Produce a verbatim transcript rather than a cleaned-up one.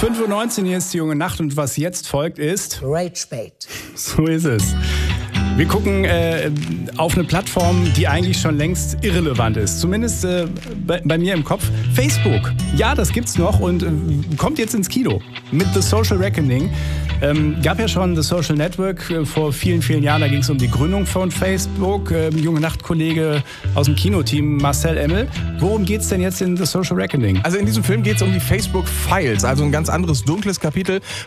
fünf Uhr neunzehn, hier ist die junge Nacht und was jetzt folgt ist... Ragebait. So ist es. Wir gucken äh, auf eine Plattform, die eigentlich schon längst irrelevant ist. Zumindest äh, bei, bei mir im Kopf. Facebook. Ja, das gibt's noch und äh, kommt jetzt ins Kino mit The Social Reckoning. Ähm, gab ja schon The Social Network äh, vor vielen, vielen Jahren. Da ging es um die Gründung von Facebook. Ähm, junge Nachtkollege aus dem Kinoteam Marcel Emmel. Worum geht's denn jetzt in The Social Reckoning? Also in diesem Film geht es um die Facebook Files, also ein ganz anderes dunkles Kapitel